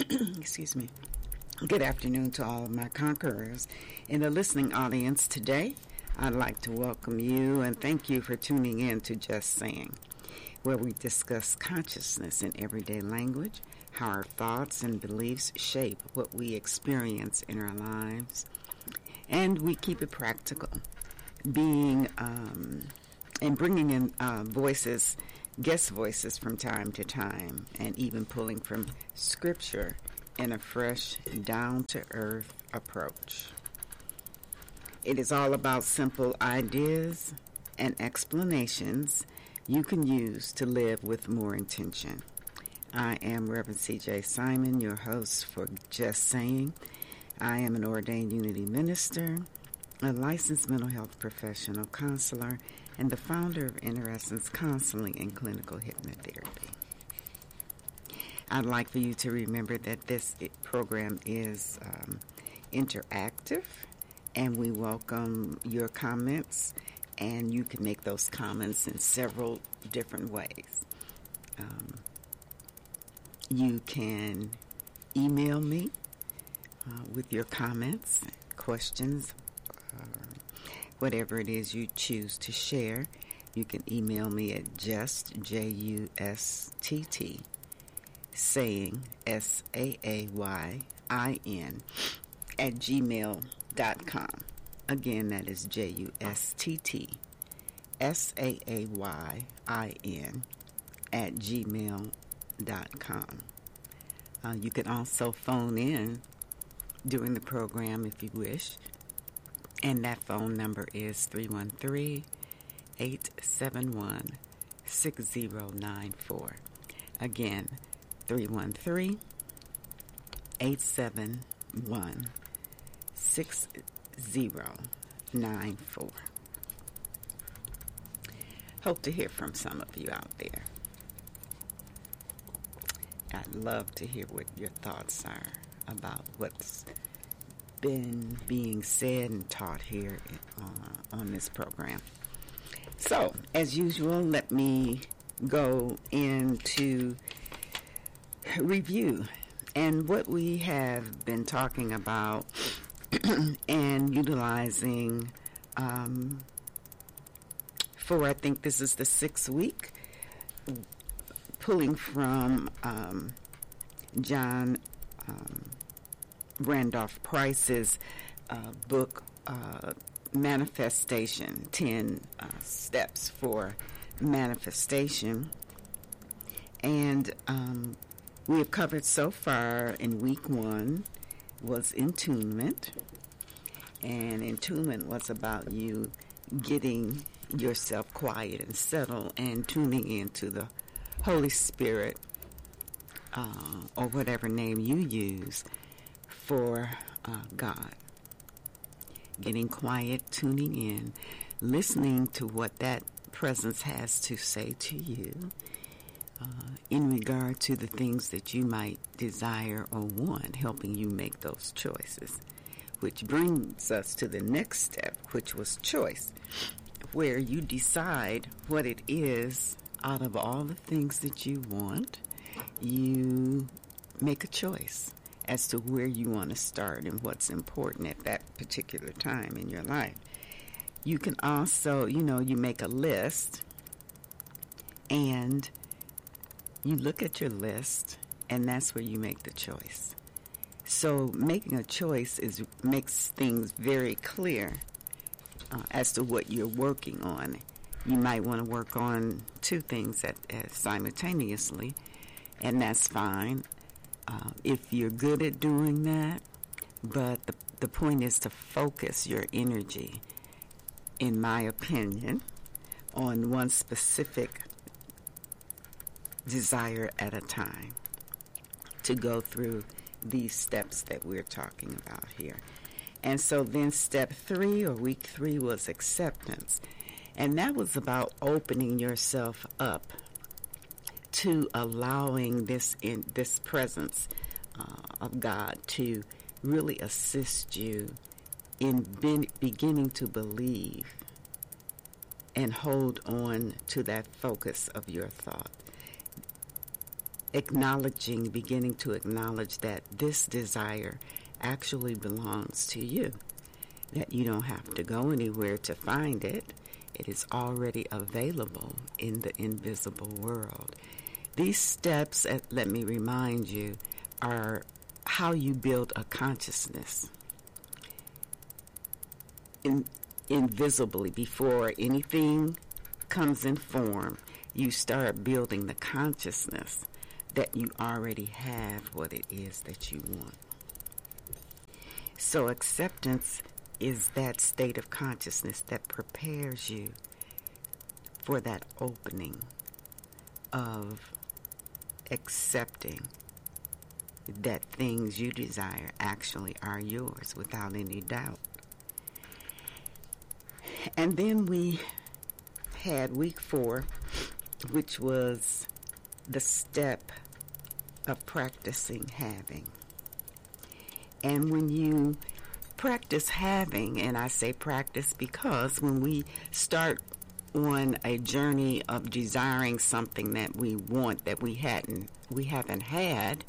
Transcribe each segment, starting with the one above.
Excuse me. Good afternoon to all of my conquerors in the listening audience today. I'd like to welcome you and thank you for tuning in to Just Saying, where we discuss consciousness in everyday language, how our thoughts and beliefs shape what we experience in our lives, and we keep it practical, being and bringing in guest voices from time to time, and even pulling from scripture in a fresh, down-to-earth approach. It is all about simple ideas and explanations you can use to live with more intention. I am Reverend C.J. Simon, your host for Just Saying. I am an ordained Unity minister, a licensed mental health professional counselor, and the founder of Inner Essence Counseling and Clinical Hypnotherapy. I'd like for you to remember that this program is interactive, and we welcome your comments, and you can make those comments in several different ways. You can email me with your comments, questions, whatever it is you choose to share. You can email me at JUSTT, saying, SAAYIN, at gmail.com. Again, that is JUSTT, SAAYIN, at gmail.com. You can also phone in during the program if you wish, and that phone number is 313-871-6094. Again, 313-871-6094. Hope to hear from some of you out there. I'd love to hear what your thoughts are about what's been being said and taught here on this program. So, as usual, let me go into review and what we have been talking about and utilizing for, I think this is the 6th week, pulling from John Randolph Price's book, Manifestation, 10 Steps for Manifestation. And we have covered so far in week 1 was attunement. And attunement was about you getting yourself quiet and settled and tuning into the Holy Spirit, or whatever name you use for God. Getting quiet, tuning in, listening to what that presence has to say to you in regard to the things that you might desire or want, helping you make those choices. Which brings us to the next step, which was choice, where you decide what it is out of all the things that you want. You make a choice as to where you want to start and what's important at that particular time in your life. You can also, you make a list, and you look at your list, and that's where you make the choice. So making a choice makes things very clear as to what you're working on. You might want to work on 2 things simultaneously, and that's fine if you're good at doing that. But the point is to focus your energy, in my opinion, on one specific desire at a time, to go through these steps that we're talking about here. And so then step 3, or week 3, was acceptance. And that was about opening yourself up to allowing this presence of God to really assist you in beginning to believe and hold on to that focus of your thought. beginning to acknowledge that this desire actually belongs to you, that you don't have to go anywhere to find it. It is already available in the invisible world. These steps, let me remind you, are how you build a consciousness. Invisibly, before anything comes in form, you start building the consciousness that you already have what it is that you want. So acceptance is that state of consciousness that prepares you for that opening of accepting that things you desire actually are yours without any doubt. And then we had week 4, which was the step of practicing having. And when you practice having, and I say practice because when we start on a journey of desiring something that we want that we haven't had,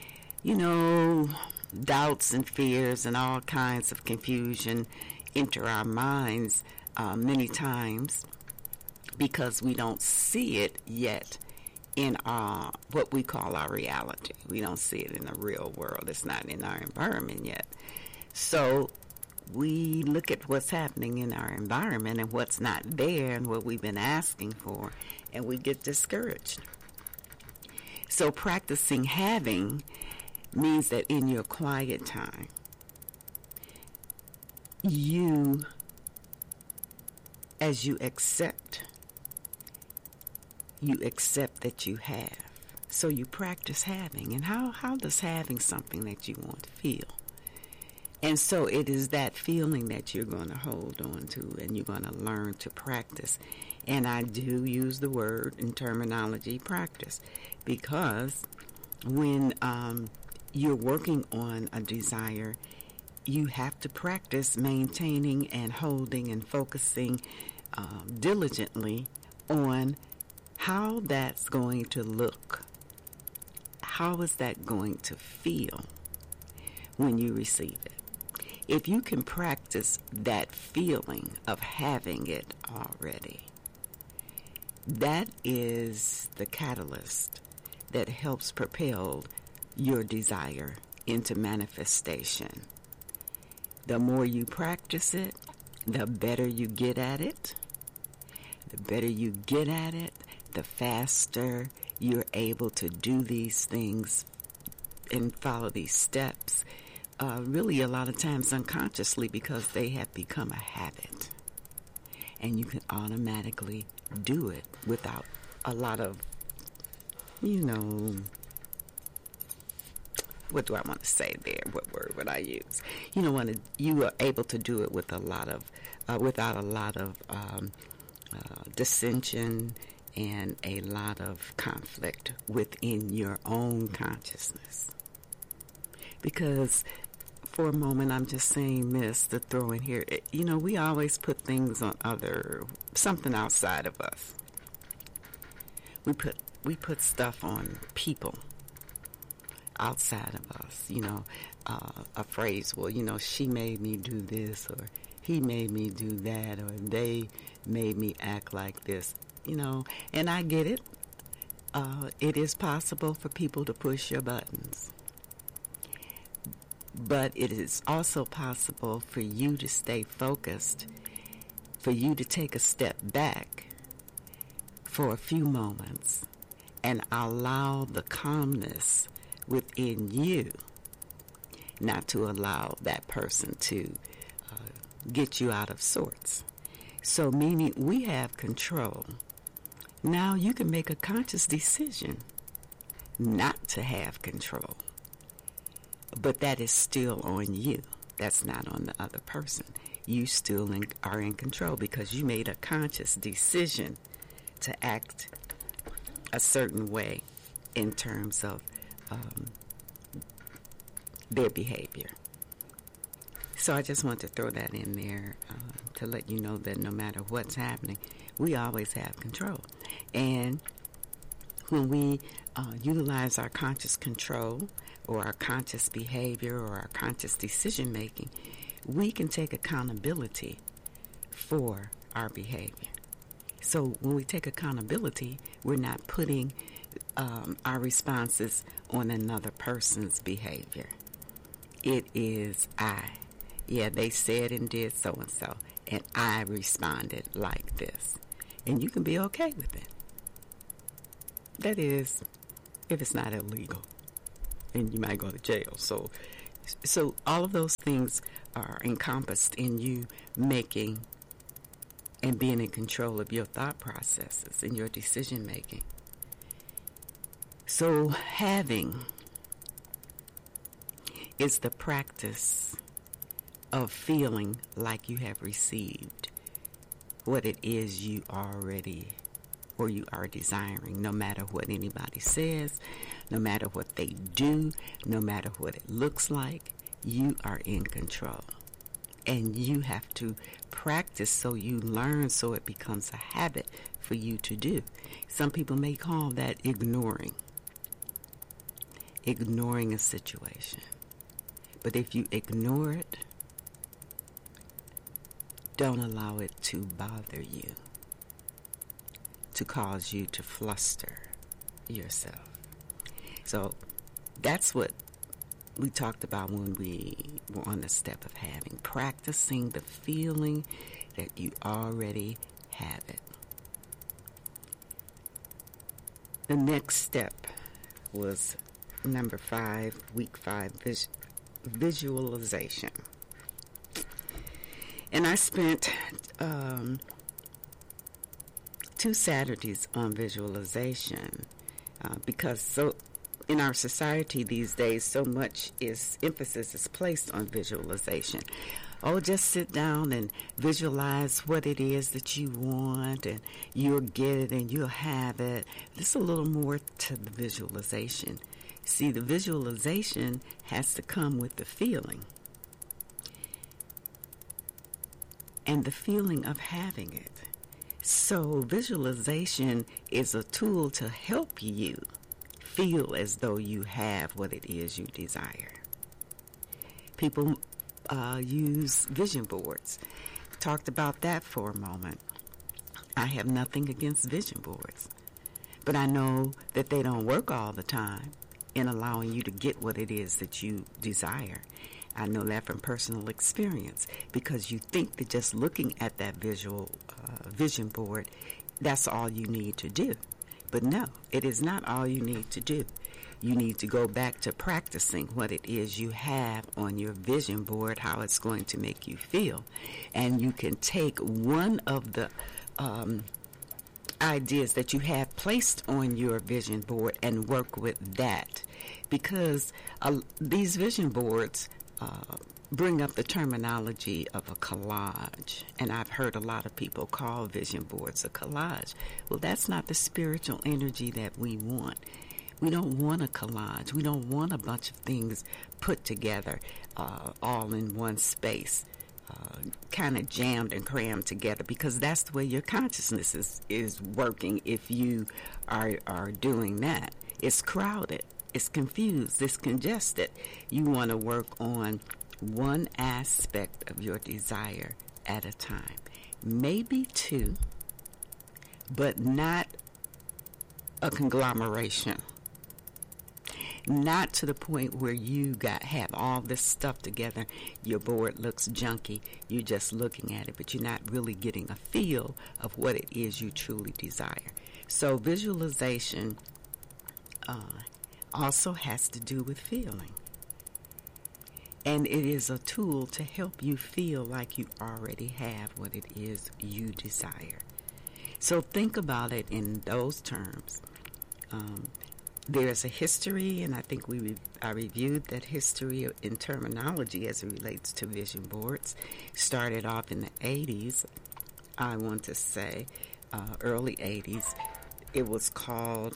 doubts and fears and all kinds of confusion enter our minds many times because we don't see it yet in what we call our reality. We don't see it in the real world. It's not in our environment yet. So we look at what's happening in our environment and what's not there and what we've been asking for, and we get discouraged. So practicing having means that in your quiet time, as you accept that you have. So you practice having. And how does having something that you want feel? And so it is that feeling that you're going to hold on to and you're going to learn to practice. And I do use the word in terminology practice because when you're working on a desire, you have to practice maintaining and holding and focusing diligently on how that's going to look. How is that going to feel when you receive it? If you can practice that feeling of having it already, that is the catalyst that helps propel your desire into manifestation. The more you practice it, the better you get at it. The better you get at it, the faster you're able to do these things and follow these steps. Really, a lot of times unconsciously because they have become a habit. And you can automatically do it without a lot of, what do I want to say there? What word would I use? You are able to do it with without a lot of dissension and a lot of conflict within your own consciousness. Because for a moment, I'm just saying this to throw in here. We always put things on something outside of us. We put stuff on people outside of us. A phrase, she made me do this, or he made me do that, or they made me act like this. And I get it. It is possible for people to push your buttons. But it is also possible for you to stay focused, for you to take a step back for a few moments and allow the calmness within you, not to allow that person to get you out of sorts. So meaning we have control. Now you can make a conscious decision not to have control. But that is still on you. That's not on the other person. You still are in control because you made a conscious decision to act a certain way in terms of their behavior. So I just want to throw that in there to let you know that no matter what's happening, we always have control. And when we utilize our conscious control or our conscious behavior or our conscious decision making, we can take accountability for our behavior. So when we take accountability, we're not putting our responses on another person's behavior. It is I. Yeah, they said and did so and so, and I responded like this. And you can be okay with it. That is, if it's not illegal, and you might go to jail. So all of those things are encompassed in you making and being in control of your thought processes and your decision making. So having is the practice of feeling like you have received what it is you already or you are desiring, no matter what anybody says, no matter what they do, no matter what it looks like. You are in control. And you have to practice so you learn, so it becomes a habit for you to do. Some people may call that ignoring a situation. But if you ignore it, don't allow it to bother you, to cause you to fluster yourself. So that's what we talked about when we were on the step of having, practicing the feeling that you already have it. The next step was number 5, week 5, visualization. And I spent 2 Saturdays on visualization because in our society these days, so much emphasis is placed on visualization. Oh, just sit down and visualize what it is that you want, and you'll get it and you'll have it. There's a little more to the visualization. See, the visualization has to come with the feeling. And the feeling of having it. So visualization is a tool to help you feel as though you have what it is you desire. People use vision boards. Talked about that for a moment. I have nothing against vision boards, but I know that they don't work all the time in allowing you to get what it is that you desire. I know that from personal experience, because you think that just looking at that vision board, that's all you need to do. But no, it is not all you need to do. You need to go back to practicing what it is you have on your vision board, how it's going to make you feel. And you can take one of the ideas that you have placed on your vision board and work with that. Because these vision boards bring up the terminology of a collage. And I've heard a lot of people call vision boards a collage. Well, that's not the spiritual energy that we want. We don't want a collage. We don't want a bunch of things put together all in one space, kind of jammed and crammed together, because that's the way your consciousness is working if you are doing that. It's crowded. It's confused. It's congested. You want to work on one aspect of your desire at a time. Maybe 2, but not a conglomeration. Not to the point where you have all this stuff together. Your board looks junky. You're just looking at it, but you're not really getting a feel of what it is you truly desire. So visualization also has to do with feeling. And it is a tool to help you feel like you already have what it is you desire. So think about it in those terms. There's a history, and I think I reviewed that history in terminology as it relates to vision boards. Started off in the 80s, I want to say, early 80s. It was called,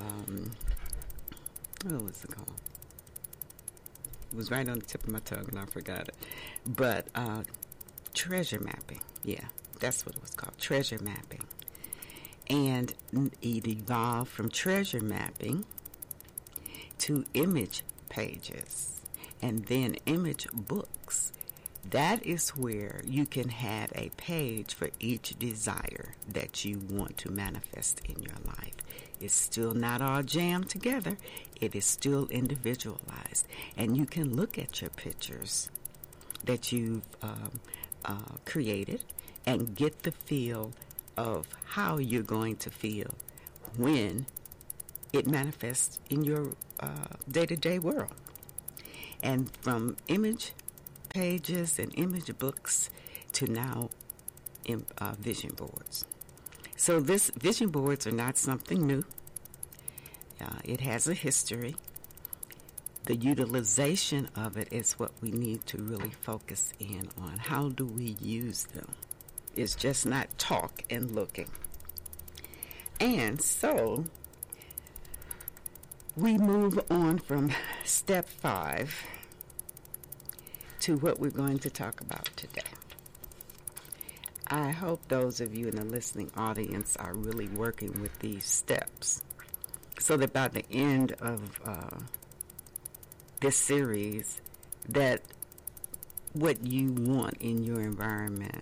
what was it called? It was right on the tip of my tongue, and I forgot it. But treasure mapping, yeah, that's what it was called, treasure mapping. And it evolved from treasure mapping to image pages and then image books. That is where you can have a page for each desire that you want to manifest in your life. It's still not all jammed together. It is still individualized. And you can look at your pictures that you've created and get the feel of how you're going to feel when it manifests in your day-to-day world. And from image pages and image books to now vision boards. So this vision boards are not something new. It has a history. The utilization of it is what we need to really focus in on. How do we use them? It's just not talk and looking. And so we move on from step 5 to what we're going to talk about today. I hope those of you in the listening audience are really working with these steps so that by the end of this series, that what you want in your environment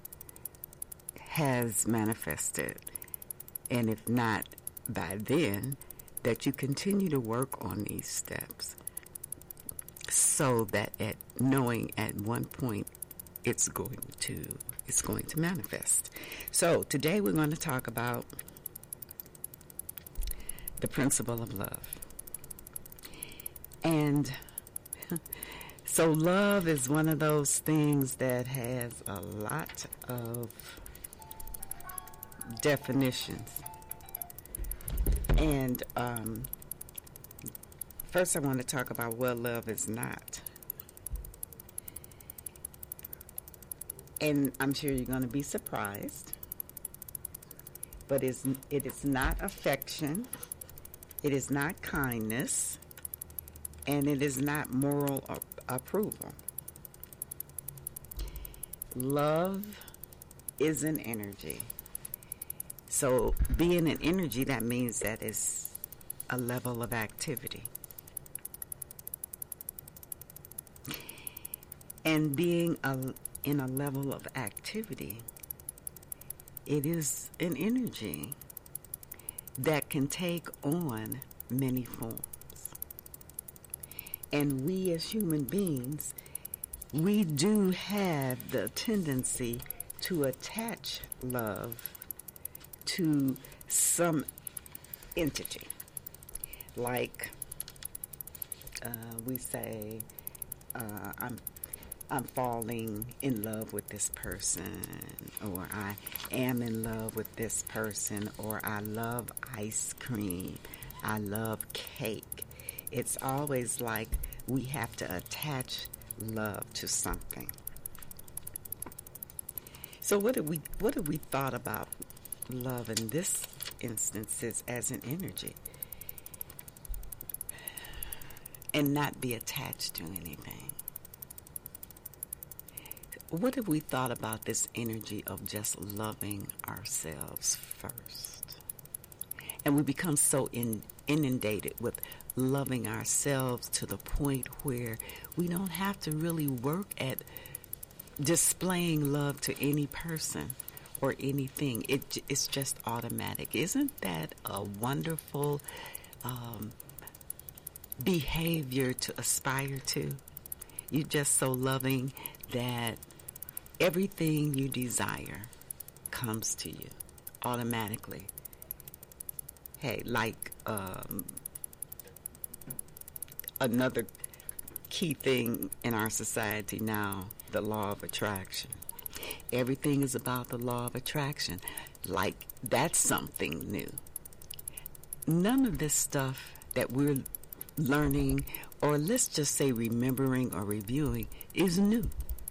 has manifested. And if not by then, that you continue to work on these steps so that knowing at one point it's going to manifest. So today we're going to talk about the principle of love. And so love is one of those things that has a lot of definitions. And first I want to talk about what love is not. And I'm sure you're going to be surprised. But it is not affection. It is not kindness. And it is not moral approval. Love is an energy. So being an energy, that means that it's a level of activity. And being in a level of activity, it is an energy that can take on many forms. And we as human beings, we do have the tendency to attach love to some entity. Like we say, I'm falling in love with this person, or I am in love with this person, or I love ice cream, I love cake. It's always like we have to attach love to something. So what have we thought about love in this instance is as an energy and not be attached to anything? What have we thought about this energy of just loving ourselves first? And we become so inundated with loving ourselves to the point where we don't have to really work at displaying love to any person or anything. It's just automatic. Isn't that a wonderful behavior to aspire to? You're just so loving that everything you desire comes to you automatically. Hey, like another key thing in our society now, the law of attraction. Everything is about the law of attraction. Like, that's something new. None of this stuff that we're learning, or let's just say remembering or reviewing, is new.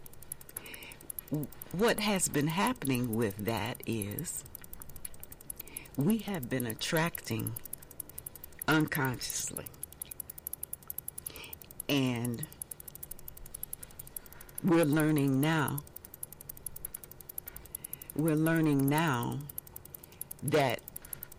What has been happening with that is we have been attracting unconsciously. And we're learning now that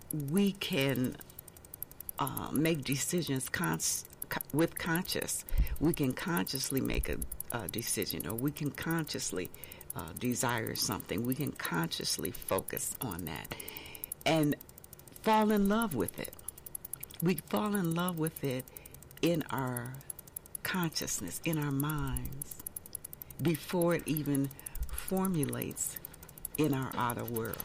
we can make decisions with conscious. We can consciously make a decision, or we can consciously desire something. We can consciously focus on that and fall in love with it. We fall in love with it in our consciousness, in our minds, before it even formulates in our outer world.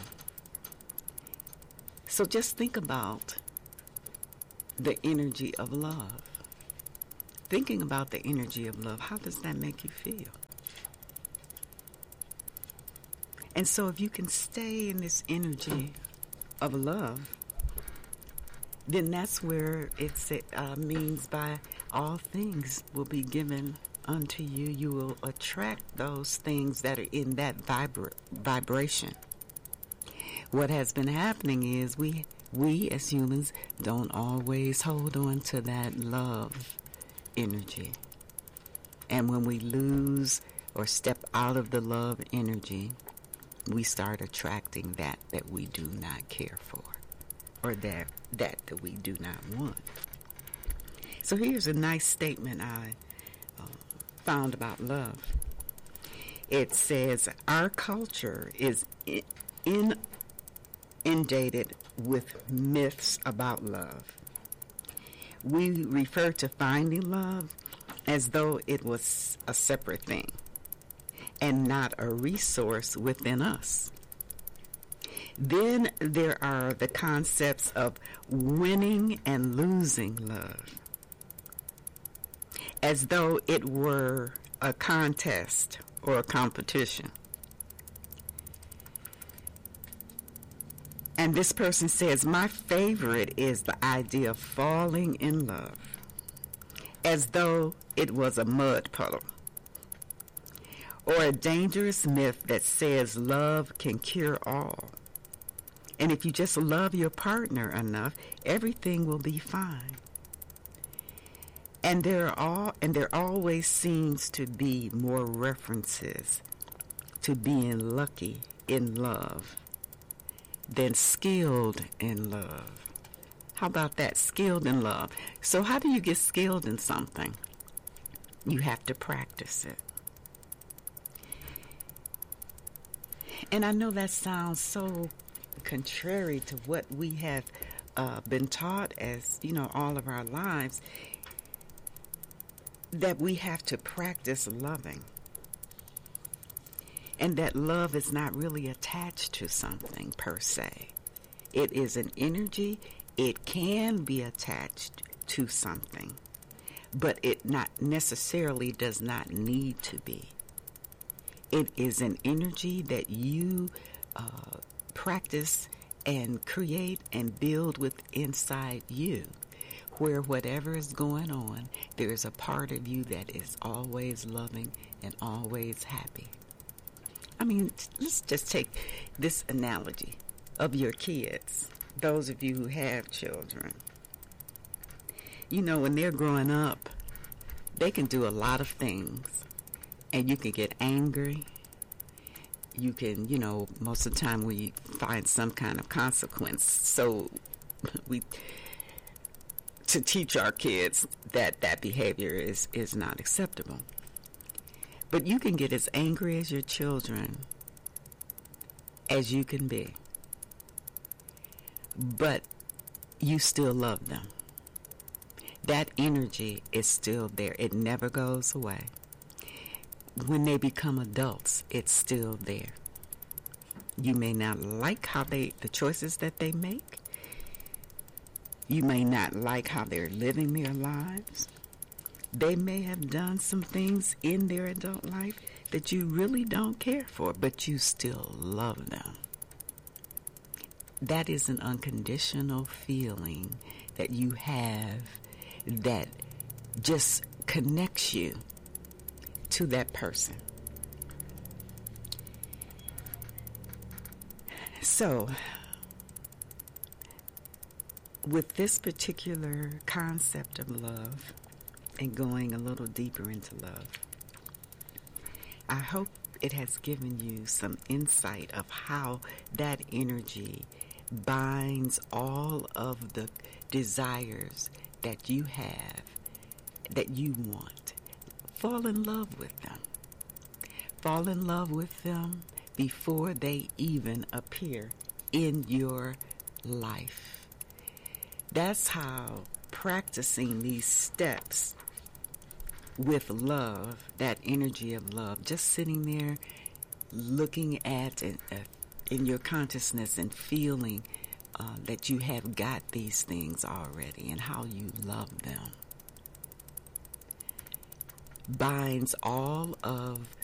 So just think about the energy of love. Thinking about the energy of love, how does that make you feel? And so if you can stay in this energy of love, then that's where it means by all things will be given unto you. You will attract those things that are in that vibration. What has been happening is we as humans don't always hold on to that love energy. And when we lose or step out of the love energy, we start attracting that we do not care for, or that we do not want. So here's a nice statement I found about love. It says, our culture is inundated with myths about love. We refer to finding love as though it was a separate thing and not a resource within us. Then there are the concepts of winning and losing love, as though it were a contest or a competition. And this person says, my favorite is the idea of falling in love, as though it was a mud puddle, or a dangerous myth that says love can cure all. And if you just love your partner enough, everything will be fine. And there always seems to be more references to being lucky in love than skilled in love. How about that? Skilled in love. So how do you get skilled in something? You have to practice it. And I know that sounds so contrary to what we have been taught as, all of our lives, that we have to practice loving. And that love is not really attached to something per se. It is an energy. It can be attached to something, but it not necessarily does not need to be. It is an energy that you practice and create and build with inside you, where whatever is going on, there's a part of you that is always loving and always happy. I mean, let's just take this analogy of your kids, those of you who have children. When they're growing up, they can do a lot of things, and you can get angry. You can, most of the time we find some kind of consequence. So to teach our kids that behavior is not acceptable. But you can get as angry as your children as you can be. But you still love them. That energy is still there. It never goes away. When they become adults, it's still there. You may not like the choices that they make. You may not like how they're living their lives. They may have done some things in their adult life that you really don't care for, but you still love them. That is an unconditional feeling that you have that just connects you to that person. So, with this particular concept of love, and going a little deeper into love, I hope it has given you some insight of how that energy binds all of the desires that you have, that you want. Fall in love with them. Fall in love with them before they even appear in your life. That's how practicing these steps with love, that energy of love, just sitting there looking at it in your consciousness and feeling that you have got these things already and how you love them, binds all of